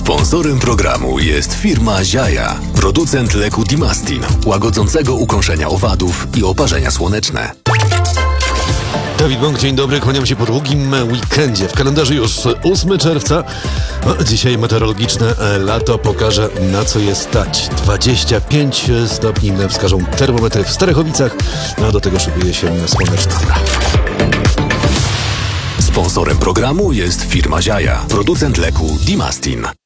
Sponsorem programu jest firma Ziaja, producent leku Dimastin, łagodzącego ukąszenia owadów i oparzenia słoneczne. Dawid Bąk, dzień dobry, kłaniam się po długim weekendzie. W kalendarzu już 8 czerwca. Dzisiaj meteorologiczne lato pokaże, na co jest stać. 25 stopni wskażą termometry w Starechowicach, a do tego szykuje się słoneczna aura. Sponsorem programu jest firma Ziaja, producent leku Dimastin.